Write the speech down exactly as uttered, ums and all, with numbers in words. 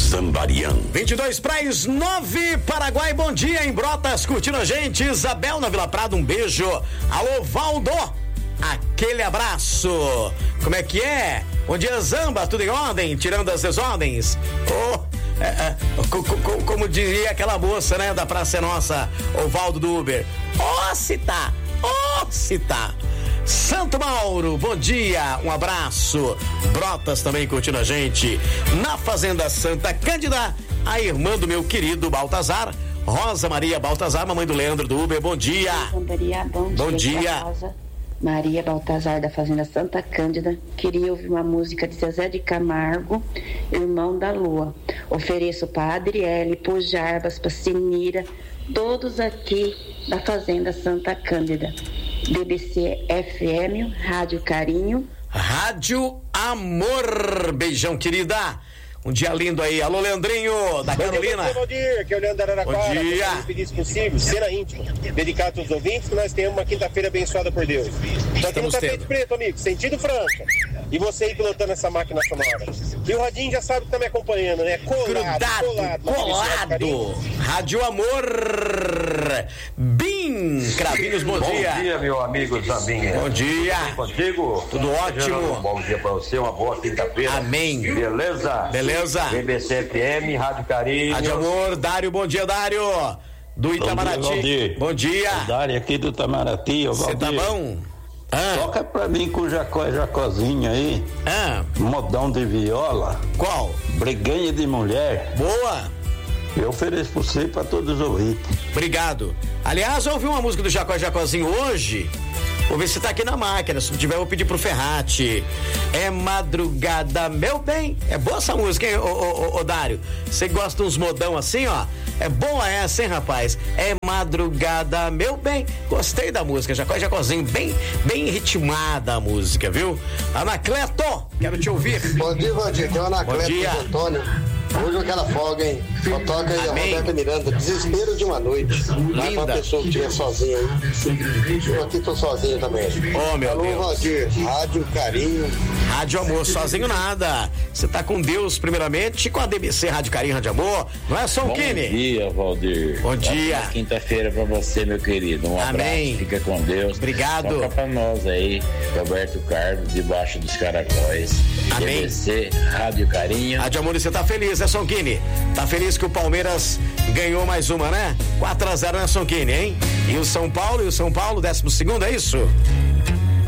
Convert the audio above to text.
Zambarian. vinte e dois para as nove, Paraguai, bom dia em Brotas, curtindo a gente. Isabel na Vila Prado, um beijo. Alô, Valdo, aquele abraço. Como é que é? Bom dia, Zamba, tudo em ordem? Tirando as desordens? Oh, é, é, co, co, como diria aquela moça, né, da Praça é Nossa, o Valdo do Uber. Ó, oh, se tá, ó, oh, se tá. Santo Mauro, bom dia, um abraço. Brotas também curtindo a gente. Na Fazenda Santa Cândida, a irmã do meu querido Baltazar, Rosa Maria Baltazar, mamãe do Leandro do Uber, bom dia. Maria, bom, bom dia. dia. Rosa Maria Baltazar da Fazenda Santa Cândida, queria ouvir uma música de Zezé de Camargo, Irmão da Lua. Ofereço para Adriele, para Jarbas, para Sinira, todos aqui da Fazenda Santa Cândida. B B C F M, Rádio Carinho. Rádio Amor, beijão, querida. Um dia lindo aí. Alô, Leandrinho, da bom Carolina. Dia, bom dia, aqui é o Leandro da Araraquara. Bom dia. Pedis possível, cena íntima. Dedicado a todos os ouvintes, que nós tenhamos uma quinta-feira abençoada por Deus. Só que no tapete preto, amigo, sentido Franca. E você aí pilotando essa máquina sonora. E o Radinho já sabe que tá me acompanhando, né? Colado, Grudado, colado. colado. Rádio Amor. Bim, Cravinhos, bom, bom dia. Bom dia, meu amigo Zambinha. Bom dia. Contigo? Tudo ótimo. Um bom dia pra você, uma boa quinta-feira. Amém. Beleza? Beleza. B B C F M, Rádio Carinho. Rádio Amor, Dário, bom dia, Dário. Do Itamaraty. Bom dia, bom dia. O Dário aqui do Itamaraty. Você tá bom? Ah. Toca pra mim com o Jacó Jacozinho aí. Ah. Modão de viola. Qual? Breganha de mulher. Boa. Eu ofereço pra você e pra todos os ouvintes. Obrigado. Aliás, eu ouvi uma música do Jacó Jacozinho hoje. Vou ver se tá aqui na máquina. Se tiver, eu vou pedir pro Ferrati. É madrugada, meu bem. É boa essa música, hein, ô, ô, ô, ô Dário? Você gosta de uns modão assim, ó? É boa essa, hein, rapaz? É madrugada, meu bem. Gostei da música, Jacó Jacozinho. Bem, bem ritmada a música, viu? Anacleto, quero te ouvir. Bom dia, bom dia. Aqui é o Anacleto de Antônio. Hoje é aquela folga, hein? Só toca aí a Roberta Miranda, Desespero de uma Noite. Vai pra pessoa que estiver sozinha aí. Eu aqui tô sozinho também. Oh, meu Alô, Deus. Valdir, Rádio Carinho. Rádio Amor, sozinho nada. Você tá com Deus, primeiramente, com a D B C Rádio Carinho, Rádio Amor. Não é, Som Kine? Bom dia, Valdir. Bom dia. Quinta-feira pra você, meu querido. Um Amém. abraço, fica com Deus. Obrigado. Toca pra nós aí, Roberto Carlos, debaixo dos caracóis. Amém. D B C Rádio Carinho. Rádio Amor, você tá feliz, né, Sonkini? Tá feliz que o Palmeiras ganhou mais uma, né? quatro a zero, né, Sonkini, hein? E o São Paulo, e o São Paulo, décimo segundo, é isso?